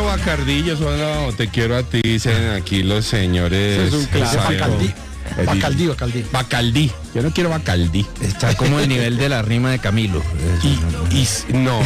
Bacardí, yo solo te quiero a ti, dicen aquí los señores. Es un clásico. Bacaldí. Yo no quiero Bacaldí. Está como el nivel de la rima de Camilo. No.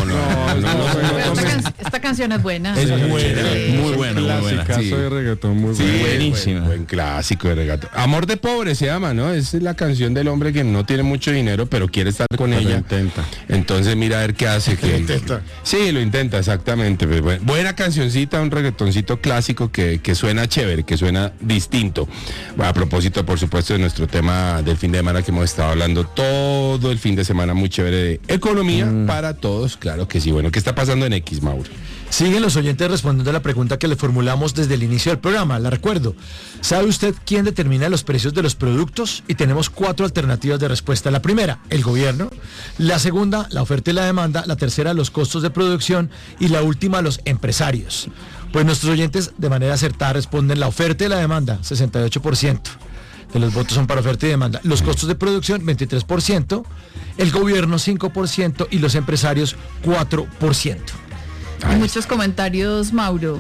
Esta canción es buena. Es buena, muy buena, muy buena. Clasicazo Sí. de reggaetón, muy bueno. buenísima. Buen clásico de reggaetón. Amor de pobre se llama, ¿no? Es la canción del hombre que no tiene mucho dinero, pero quiere estar con Pero ella. intenta. Entonces mira a ver qué hace. Lo intenta. Sí, lo intenta, exactamente. Pues, buena cancioncita, un reggaetoncito clásico que suena chévere, que suena distinto. Bueno, a propósito, por supuesto, de nuestro tema del fin de semana que hemos estado hablando todo el fin de semana, muy chévere de economía para todos, claro que sí. Bueno, ¿qué está pasando en X, Mauro? Siguen los oyentes respondiendo a la pregunta que le formulamos desde el inicio del programa. La recuerdo. ¿Sabe usted quién determina los precios de los productos? Y tenemos 4 alternativas de respuesta. La primera, el gobierno. La segunda, la oferta y la demanda. La tercera, los costos de producción. Y la última, los empresarios. Pues nuestros oyentes de manera acertada responden la oferta y la demanda, 68%. De los votos son para oferta y demanda. Los costos de producción, 23%. El gobierno, 5%. Y los empresarios, 4%. Hay muchos comentarios, Mauro.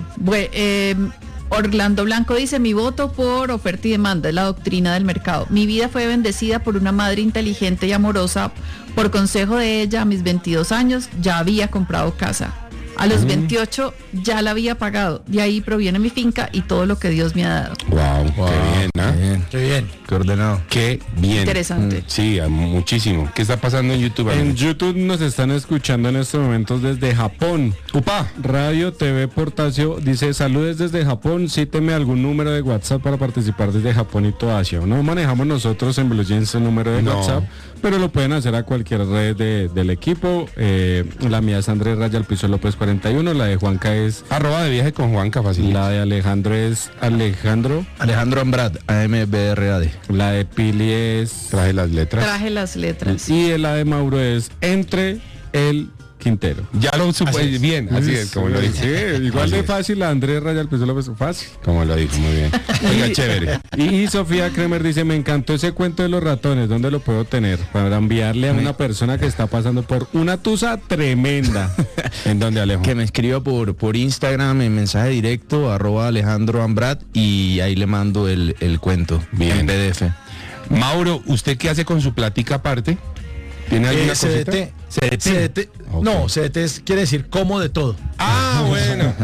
Orlando Blanco dice: mi voto por oferta y demanda, es la doctrina del mercado. Mi vida fue bendecida por una madre inteligente y amorosa. Por consejo de ella, a mis 22 años ya había comprado casa. A los 28 ya la había pagado. De ahí proviene mi finca y todo lo que Dios me ha dado. Wow, qué bien, ¿ah? Qué bien. Qué ordenado. Qué bien. Interesante. Sí, muchísimo. ¿Qué está pasando en YouTube? En YouTube nos están escuchando en estos momentos desde Japón. ¡Upa! Radio TV Portacio dice: saludes desde Japón, cíteme algún número de WhatsApp para participar desde Japón y toda Asia. No manejamos nosotros en Blue Jeans el número de WhatsApp, pero lo pueden hacer a cualquier red del equipo. La mía es Andrés Raya al Piso López 41, la de Juanca es @de viaje con Juanca, fácil. la de Alejandro es Alejandro Ambrad, AMBRAD. La de Pili es Traje las letras. Traje las letras. y la de Mauro es Entre el Quintero. Ya lo supe bien, así es, como lo dije. Sí, igual Así de es. fácil, Andrés Raya al Piso López, fácil. Como lo dijo, muy bien. Oiga, chévere. Y Sofía Kremer dice: me encantó ese cuento de los ratones, ¿dónde lo puedo tener? Para enviarle a una persona que está pasando por una tusa tremenda. ¿En dónde, Alejo? Que me escriba por Instagram en mensaje directo, @Alejandro Ambrad, y ahí le mando el cuento. Bien. En PDF. Mauro, ¿usted qué hace con su plática aparte? ¿Tiene alguna cosita? CDT. Ok. No, CDT quiere decir como de todo. Ah, bueno.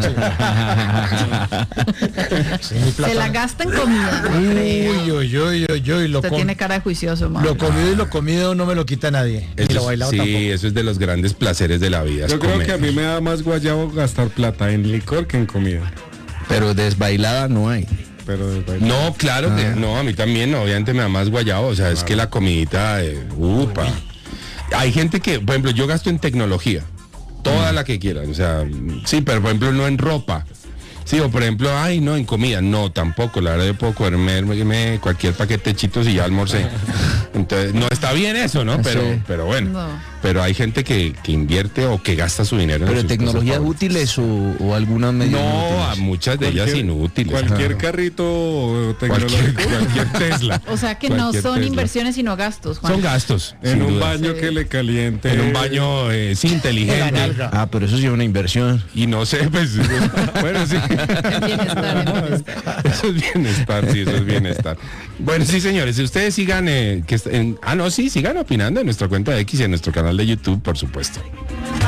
Sí, mi plata. Se la gasta en comida. no creo. Uy, Usted tiene cara de juicioso, Mauro. lo comido y lo comido no me lo quita nadie. Y lo bailado sí, tampoco. eso es de los grandes placeres de la vida. es Yo creo comer. que a mí me da más guayabo gastar plata en licor que en comida. Pero desbailada no hay. Pero No, claro que no, a mí también, obviamente me da más guayabo, o sea, es que la comidita, upa. Hay gente que, por ejemplo, yo gasto en tecnología, toda la que quieran, o sea, sí, pero por ejemplo no en ropa. Sí, o por ejemplo, ay, no, en comida, no, tampoco, la verdad yo puedo comerme cualquier paquete de chitos y ya almorcé. Entonces, no está bien eso, ¿no? Pero bueno, No. pero hay gente que invierte o que gasta su dinero en Pero sus tecnologías cosas útiles o algunas medias favoritas. No, a inútiles. muchas de ellas inútiles. Cualquier carrito tecnológico. Cualquier Tesla. O sea que no Cualquier son Tesla. inversiones sino gastos, Juan. Son gastos. En sin un duda. baño Sí. que le caliente. En un baño sí, inteligente. Ah, pero eso sí es una inversión. Y no sé, pues, bueno, sí. En bienestar, en bienestar. Eso es bienestar, sí, eso es bienestar. Bueno, sí, señores, si ustedes sigan, sigan opinando en nuestra cuenta de X y en nuestro canal de YouTube, por supuesto.